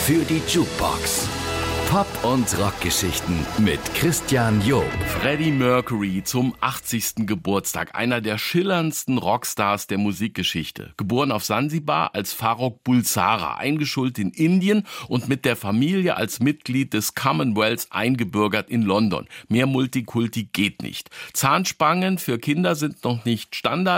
für die Jukebox. Pop- und Rockgeschichten mit Christian Job. Freddie Mercury zum 80. Geburtstag, einer der schillerndsten Rockstars der Musikgeschichte. Geboren auf Sansibar als Farrokh Bulsara, eingeschult in Indien und mit der Familie als Mitglied des Commonwealths eingebürgert in London. Mehr Multikulti geht nicht. Zahnspangen für Kinder sind noch nicht Standard.